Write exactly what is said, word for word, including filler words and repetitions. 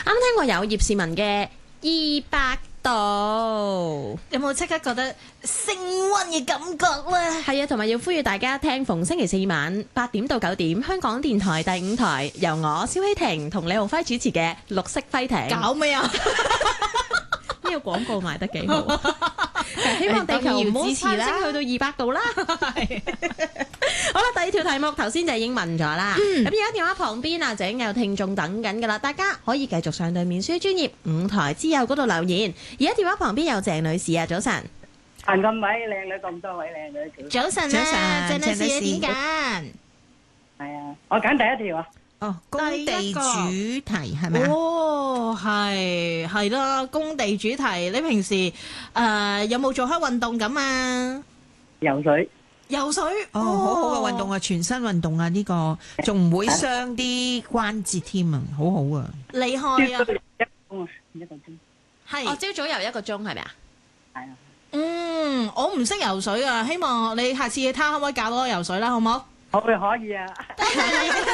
啱聽過有葉倩文嘅二百度， 有冇即刻覺得升溫嘅感覺咧？ 係啊，同埋要呼籲大家聽逢星期四晚八點到九點，香港電台第五台由我蕭希婷同李浩輝主持嘅綠色輝艇。 搞咩啊？ 呢個廣告賣得幾好，希望地球唔好攀升去到二百度啦。好啦，第二條題目頭先就已經問咗啦。咁而家電話旁邊啊，就已經有聽眾等緊噶啦，大家可以繼續上對面書專頁五台之友嗰度留言。而家電話旁邊有鄭女士啊，早晨。 行咁位靚女，咁多位靚女， 早晨啊，鄭女士你點揀？ 係啊，我揀第一條啊。 哦，工地主題係咪啊？ 哦，係係啦，工地主題。你平時誒、呃、有冇做開運動咁啊？ 游水。 游水哦，好好嘅運動啊，全身運動啊，呢、這個仲唔會傷啲關節添啊，好好啊。 厲害啊！ 一個鐘啊，一個鐘。 係。 哦，朝早游一個鐘係咪啊？ 係啊。 嗯，我唔識游水啊，希望你下次睇下可唔可以教我游水啦，好唔好？ 我會可以啊。